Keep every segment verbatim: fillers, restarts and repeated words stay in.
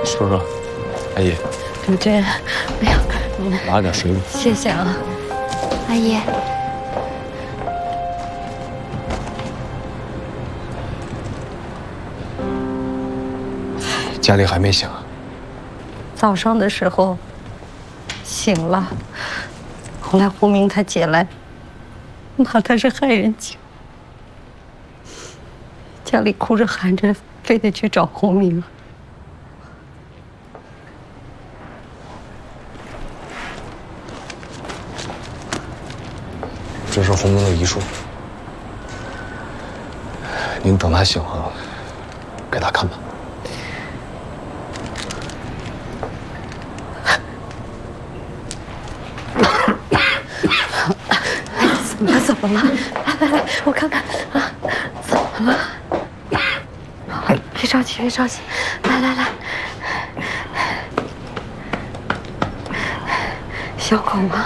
叔叔，阿姨， 主君，哎呀， 拿点水果。 谢谢啊，阿姨。 佳丽还没醒啊？ 早上的时候醒了，后来胡明他姐来骂他是害人精，家里哭着喊着，非得去找胡明。 这是洪明的遗书，您等他醒了，给他看吧。 怎么了？怎么了？来来来，我看看啊，怎么了？别着急，别着急，来来来，小口吗？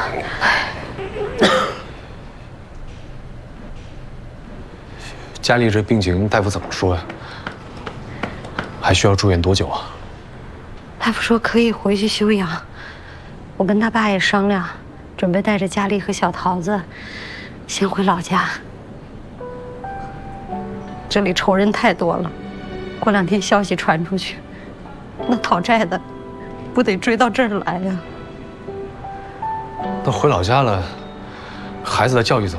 佳丽这病情，大夫怎么说呀？还需要住院多久啊？ 大夫说可以回去休养。我跟他爸也商量，准备带着佳丽和小桃子先回老家。这里仇人太多了，过两天消息传出去，那讨债的不得追到这儿来呀？ 那回老家了，孩子的教育怎么